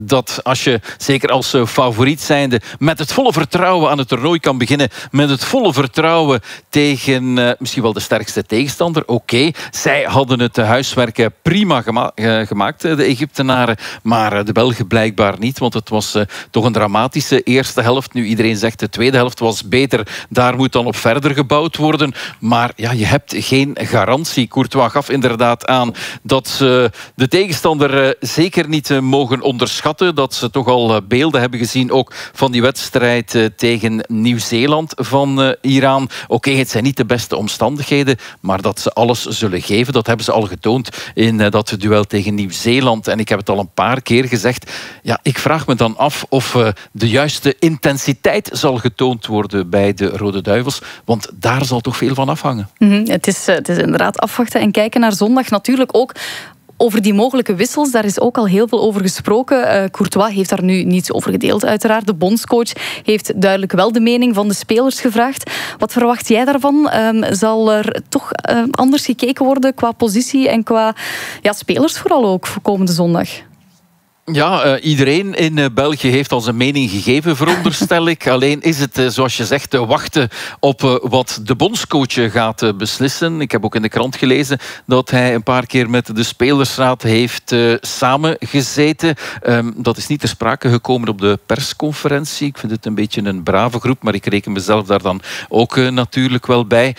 dat als je, zeker als favoriet zijnde, met het volle vertrouwen aan het toernooi kan beginnen, met het volle vertrouwen tegen misschien wel de sterkste tegenstander. Oké, zij hadden het huiswerk prima gemaakt, de Egyptenaren, maar de Belgen blijkbaar niet, want het was toch een dramatische eerste helft. Nu, iedereen zegt de tweede helft was beter, daar moet dan op verder gebouwd worden, maar ja, je hebt geen garantie. Courtois gaf inderdaad aan dat ze de tegenstander zeker niet mogen onderschatten, dat ze toch al beelden hebben gezien ook van die wedstrijd tegen Nieuw-Zeeland van Iran. Oké, het zijn niet de beste omstandigheden, maar dat ze alles zullen geven, dat hebben ze al getoond in dat duel tegen Nieuw-Zeeland. En ik heb het al een paar keer gezegd, ja, ik vraag me dan af of de juiste intensiteit zal getoond worden bij de Rode Duivels, want daar zal toch veel van afhangen. Het is inderdaad afwachten en kijken naar zondag. Natuurlijk ook over die mogelijke wissels, daar is ook al heel veel over gesproken. Courtois heeft daar nu niets over gedeeld, uiteraard. De bondscoach heeft duidelijk wel de mening van de spelers gevraagd. Wat verwacht jij daarvan? Zal er toch anders gekeken worden qua positie en qua spelers vooral ook voor komende zondag? Ja, iedereen in België heeft al zijn mening gegeven, veronderstel ik. Alleen is het, zoals je zegt, wachten op wat de bondscoach gaat beslissen. Ik heb ook in de krant gelezen dat hij een paar keer met de spelersraad heeft samengezeten. Dat is niet ter sprake gekomen op de persconferentie. Ik vind het een beetje een brave groep, maar ik reken mezelf daar dan ook natuurlijk wel bij.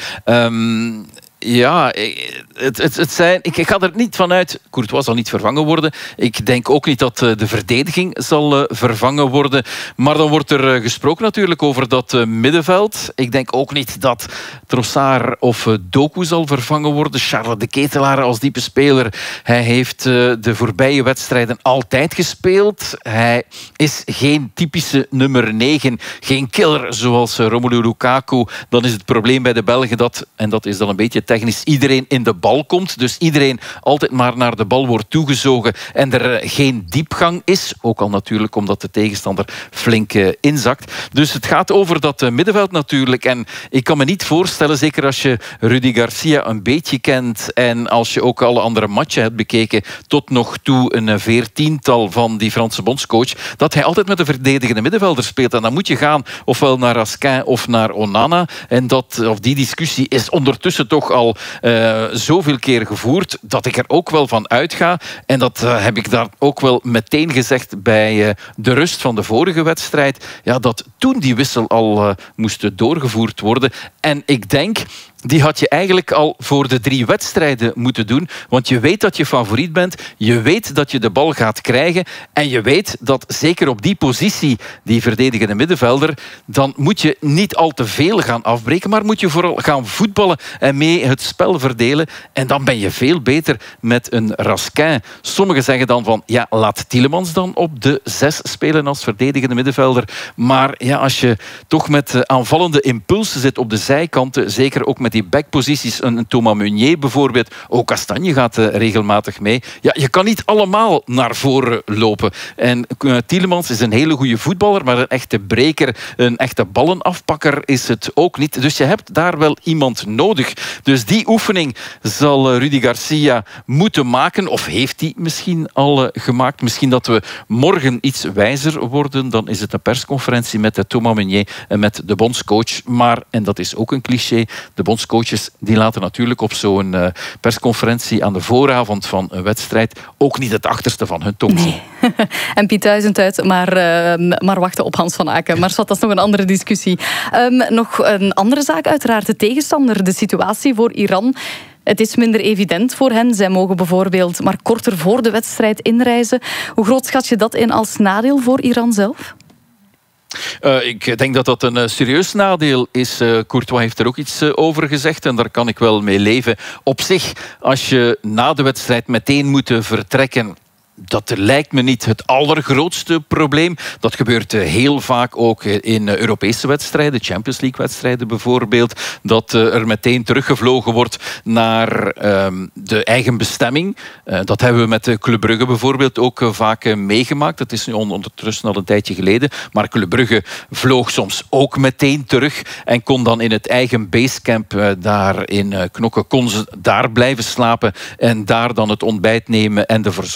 Ja, ik ga er niet vanuit. Courtois zal niet vervangen worden. Ik denk ook niet dat de verdediging zal vervangen worden. Maar dan wordt er gesproken natuurlijk over dat middenveld. Ik denk ook niet dat Trossard of Doku zal vervangen worden. Charles de Ketelaere als diepe speler. Hij heeft de voorbije wedstrijden altijd gespeeld. Hij is geen typische nummer 9. Geen killer zoals Romelu Lukaku. Dan is het probleem bij de Belgen dat, en dat is dan een beetje technisch, iedereen in de bal komt. Dus iedereen altijd maar naar de bal wordt toegezogen en er geen diepgang is. Ook al natuurlijk omdat de tegenstander flink inzakt. Dus het gaat over dat middenveld natuurlijk. En ik kan me niet voorstellen, zeker als je Rudi Garcia een beetje kent en als je ook alle andere matchen hebt bekeken, tot nog toe een 14-tal van die Franse bondscoach, dat hij altijd met een verdedigende middenvelder speelt. En dan moet je gaan ofwel naar Raskin of naar Onana. En die discussie is ondertussen toch al zoveel keer gevoerd dat ik er ook wel van uitga. En dat heb ik daar ook wel meteen gezegd bij de rust van de vorige wedstrijd. Ja, dat toen die wissel al moest doorgevoerd worden. En ik denk, die had je eigenlijk al voor de 3 wedstrijden moeten doen. Want je weet dat je favoriet bent. Je weet dat je de bal gaat krijgen. En je weet dat zeker op die positie, die verdedigende middenvelder, dan moet je niet al te veel gaan afbreken. Maar moet je vooral gaan voetballen en mee het spel verdelen. En dan ben je veel beter met een Raskin. Sommigen zeggen dan van, ja, laat Tielemans dan op de 6 spelen als verdedigende middenvelder. Maar ja, als je toch met aanvallende impulsen zit op de zijkanten, zeker ook met die backposities, een Thomas Meunier bijvoorbeeld, ook Castagne gaat regelmatig mee. Ja, je kan niet allemaal naar voren lopen. En Tielemans is een hele goede voetballer, maar een echte breker, een echte ballenafpakker is het ook niet. Dus je hebt daar wel iemand nodig. Dus die oefening zal Rudi Garcia moeten maken, of heeft hij misschien al gemaakt. Misschien dat we morgen iets wijzer worden, dan is het een persconferentie met Thomas Meunier en met de bondscoach. Maar, en dat is ook een cliché, de bondscoaches die laten natuurlijk op zo'n persconferentie aan de vooravond van een wedstrijd ook niet het achterste van hun tong zien. Nee. En Piet Duizend uit, maar wachten op Hans van Aken. Maar dat is nog een andere discussie. Nog een andere zaak uiteraard, de tegenstander, de situatie voor Iran. Het is minder evident voor hen. Zij mogen bijvoorbeeld maar korter voor de wedstrijd inreizen. Hoe groot schat je dat in als nadeel voor Iran zelf? Ik denk dat dat een serieus nadeel is. Courtois heeft er ook iets over gezegd en daar kan ik wel mee leven. Op zich, als je na de wedstrijd meteen moet vertrekken, dat lijkt me niet het allergrootste probleem. Dat gebeurt heel vaak ook in Europese wedstrijden, Champions League-wedstrijden bijvoorbeeld, dat er meteen teruggevlogen wordt naar de eigen bestemming. Dat hebben we met Club Brugge bijvoorbeeld ook vaak meegemaakt. Dat is nu ondertussen al een tijdje geleden. Maar Club Brugge vloog soms ook meteen terug en kon dan in het eigen basecamp daar in Knokke, kon ze daar blijven slapen en daar dan het ontbijt nemen en de verzorging doen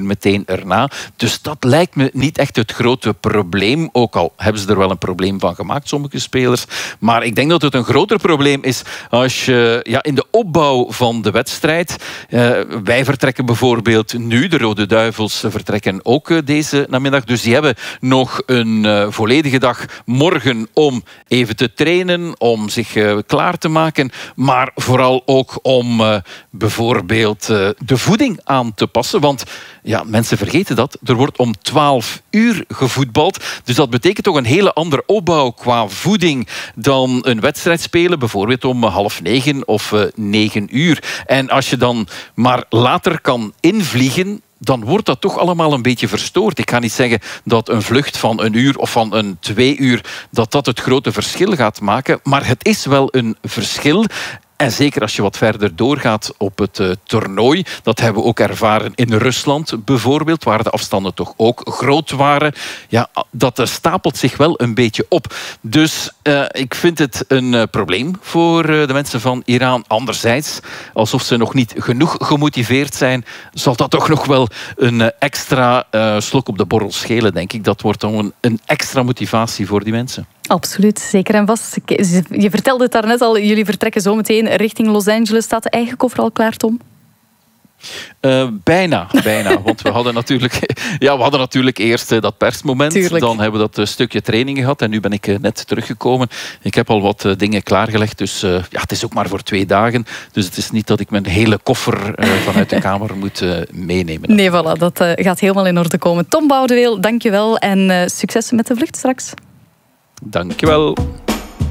doen meteen erna. Dus dat lijkt me niet echt het grote probleem. Ook al hebben ze er wel een probleem van gemaakt, sommige spelers. Maar ik denk dat het een groter probleem is als je in de opbouw van de wedstrijd... wij vertrekken bijvoorbeeld nu, de Rode Duivels vertrekken ook deze namiddag. Dus die hebben nog een volledige dag morgen om even te trainen, om zich klaar te maken. Maar vooral ook om bijvoorbeeld de voeding aan te passen. Want mensen vergeten dat. Er wordt om 12 uur gevoetbald. Dus dat betekent toch een hele andere opbouw qua voeding dan een wedstrijd spelen. Bijvoorbeeld om 8:30 of 9 uur. En als je dan maar later kan invliegen, dan wordt dat toch allemaal een beetje verstoord. Ik ga niet zeggen dat een vlucht van 1 uur of van een 2 uur... dat het grote verschil gaat maken. Maar het is wel een verschil. En zeker als je wat verder doorgaat op het toernooi. Dat hebben we ook ervaren in Rusland bijvoorbeeld, waar de afstanden toch ook groot waren. Ja, dat stapelt zich wel een beetje op. Dus ik vind het een probleem voor de mensen van Iran. Anderzijds, alsof ze nog niet genoeg gemotiveerd zijn, zal dat toch nog wel een extra slok op de borrel schelen, denk ik. Dat wordt dan een extra motivatie voor die mensen. Absoluut, zeker en vast. Je vertelde het daarnet al, jullie vertrekken zometeen richting Los Angeles. Staat de eigen koffer al klaar, Tom? Bijna. Want we hadden natuurlijk eerst dat persmoment. Tuurlijk. Dan hebben we dat stukje training gehad. En nu ben ik net teruggekomen. Ik heb al wat dingen klaargelegd. Dus het is ook maar voor 2 dagen. Dus het is niet dat ik mijn hele koffer vanuit de kamer moet meenemen. Nee, voilà. Dat gaat helemaal in orde komen. Tom Boudeweel, dank je wel. En succes met de vlucht straks. Dank je wel.